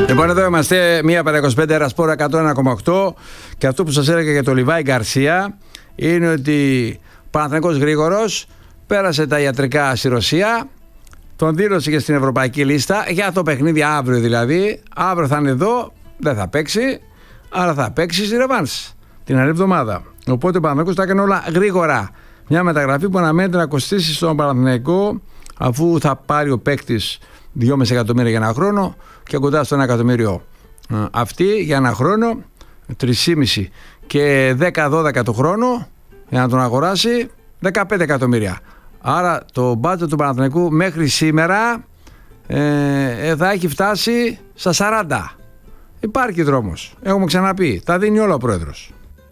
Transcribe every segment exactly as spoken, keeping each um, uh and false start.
Λοιπόν, εδώ είμαστε, μία παρά είκοσι πέντε, Ερασπόρα εκατό ένα κόμμα οκτώ. Και αυτό που σας έλεγα για το Λιβάη Γκαρσία είναι ότι ο Παναθηναϊκός γρήγορος πέρασε τα ιατρικά στη Ρωσία, τον δήλωσε και στην ευρωπαϊκή λίστα για το παιχνίδι αύριο δηλαδή. Αύριο θα είναι εδώ, δεν θα παίξει, αλλά θα παίξει στη ρεβάνς την άλλη εβδομάδα. Οπότε ο Παναθηναϊκός τα έκανε όλα γρήγορα. Μια μεταγραφή που αναμένεται να κοστίσει στον Παναθηναϊκό, αφού θα πάρει ο παίκτης δυόμισι εκατομμύρια για ένα χρόνο και κοντά στο ένα εκατομμύριο αυτή για ένα χρόνο, τρία κόμμα πέντε και δέκα δώδεκα το χρόνο για να τον αγοράσει, δεκαπέντε εκατομμύρια. Άρα το μπάτζετ του Παναθηναϊκού μέχρι σήμερα ε, θα έχει φτάσει στα σαράντα. Υπάρχει δρόμος, έχουμε ξαναπεί, τα δίνει όλα ο πρόεδρος.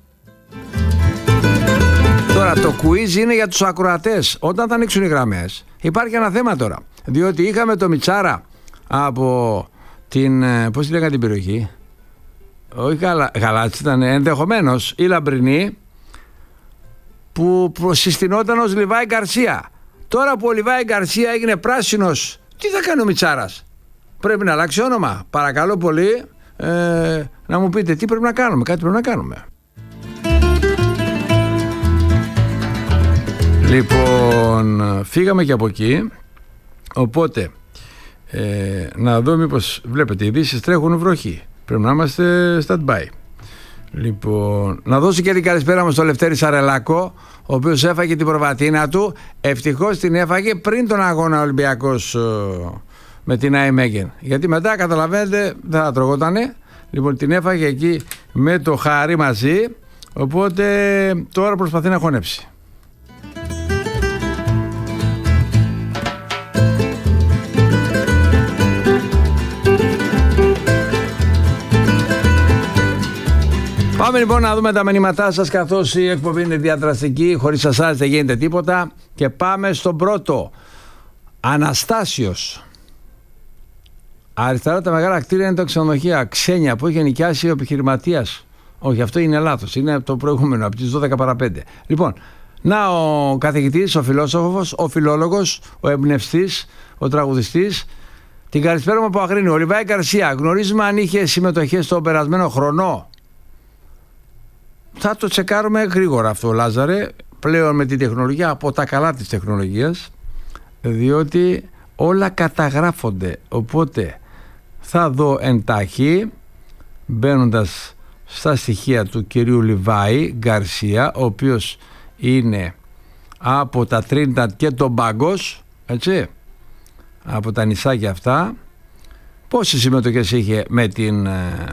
Τώρα το quiz είναι για τους ακροατές. Όταν θα ανοίξουν οι γραμμές υπάρχει ένα θέμα τώρα, διότι είχαμε το Μιτσάρα από την, πώς τη λέγανε την περιοχή, όχι Γαλα, Γαλάτσι ήταν, ενδεχομένως η Λαμπρινή, που συστηνόταν ως Λιβάη Γκαρσία. Τώρα που ο Λιβάη Γκαρσία έγινε πράσινος, τι θα κάνει ο Μιτσάρας? Πρέπει να αλλάξει όνομα? Παρακαλώ πολύ, ε, να μου πείτε τι πρέπει να κάνουμε. Κάτι πρέπει να κάνουμε. Λοιπόν, φύγαμε και από εκεί. Οπότε ε, να δω μήπως βλέπετε οι ειδήσεις τρέχουν βροχή. Πρέπει να είμαστε stand-by. Λοιπόν, να δώσω και την καλησπέρα μου στο Λευτέρη Σαρελάκο, ο οποίος έφαγε την προβατίνα του. Ευτυχώς την έφαγε πριν τον αγώνα Ολυμπιακός με την ΑΕΜΕΓΕΝ, γιατί μετά καταλαβαίνετε δεν θα τρογότανε. Λοιπόν, την έφαγε εκεί με το Χαρί μαζί. Οπότε τώρα προσπαθεί να χωνέψει. Πάμε λοιπόν να δούμε τα μηνύματά σας, καθώς η εκπομπή είναι διαδραστική, χωρίς εσάς δεν γίνεται τίποτα. Και πάμε στον πρώτο. Αναστάσιος. Αριστερά τα μεγάλα κτίρια είναι τα ξενοδοχεία Ξένια που έχει νοικιάσει ο επιχειρηματίας. Όχι, αυτό είναι λάθος, είναι το προηγούμενο, από τις δώδεκα παρά πέντε. Λοιπόν, να ο καθηγητής, ο φιλόσοφος, ο φιλόλογος, ο εμπνευστής, ο τραγουδιστής. Την καλησπέρα μου από Αγρίνιο. Ο Λιβάη Γκαρσία, γνωρίζουμε αν είχε συμμετοχές στον περασμένο χρονό? Θα το τσεκάρουμε γρήγορα αυτό, Λάζαρε, πλέον με την τεχνολογία, από τα καλά της τεχνολογίας, διότι όλα καταγράφονται. Οπότε θα δω εντάχει, μπαίνοντας στα στοιχεία του κυρίου Λιβάη Γκαρσία, ο οποίος είναι από τα Τρίνινταντ και τον Μπάγκος, έτσι, από τα νησάκια αυτά, πόσες συμμετοχές είχε με την...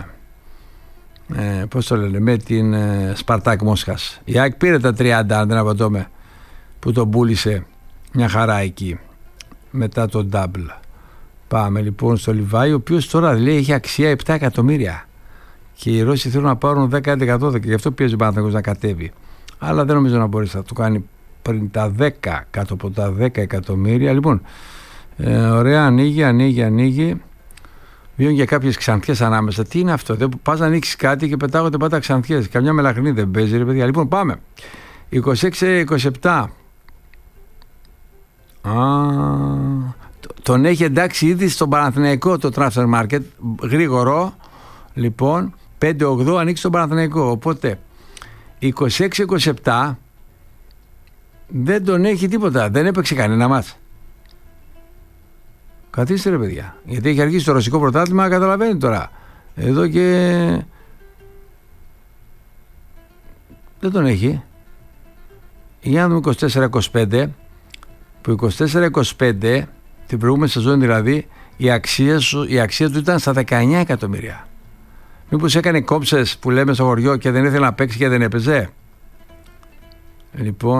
Ε, πώς το λένε, με την ε, Σπαρτάκ Μόσχας. Η ΑΕΚ πήρε τα τριάντα, αν δεν απατώμε, που τον πούλησε μια χαρά εκεί μετά τον double. Πάμε λοιπόν στο Λιβάη, ο οποίος τώρα λέει έχει αξία επτά εκατομμύρια και οι Ρώσοι θέλουν να πάρουν δέκα έντεκα δώδεκα, γι' αυτό πιέζει ο Παναθηναϊκός να κατέβει, αλλά δεν νομίζω να μπορέσει να το κάνει πριν τα δέκα, κάτω από τα δέκα εκατομμύρια. Λοιπόν, ε, ωραία, ανοίγει, ανοίγει, ανοίγει. Βγαίνουν για κάποιες ξανθιές ανάμεσα. Τι είναι αυτό? Δεν πας να ανοίξεις κάτι και πετάγονται πάντα ξανθιές. Καμιά μελαχρινή δεν παίζει, ρε παιδιά. Λοιπόν, πάμε. είκοσι έξι είκοσι επτά. Α, τον έχει εντάξει ήδη στον Παναθηναϊκό το transfer market. Γρήγορο. Λοιπόν, πέντε ογδόντα ανοίξει στον Παναθηναϊκό. Οπότε, είκοσι έξι είκοσι επτά δεν τον έχει τίποτα. Δεν έπαιξε κανένα μας. Καθίστε ρε παιδιά, γιατί έχει αρχίσει το ρωσικό πρωτάθλημα, καταλαβαίνει τώρα. Εδώ και δεν τον έχει. Για να δούμε είκοσι τέσσερα είκοσι πέντε, που είκοσι τέσσερα είκοσι πέντε την προηγούμενη σεζόν δηλαδή η αξία, σου, η αξία του ήταν στα δεκαεννιά εκατομμύρια. Μήπως έκανε κόψες που λέμε στο χωριό και δεν ήθελε να παίξει και δεν έπαιζε? Λοιπόν,